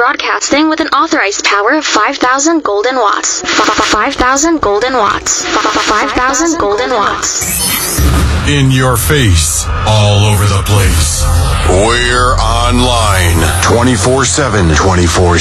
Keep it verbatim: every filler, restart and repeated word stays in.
broadcasting with an authorized power of five thousand golden watts. five thousand golden watts. five thousand golden watts. In your face, all over the place. We're online twenty-four seven. twenty-four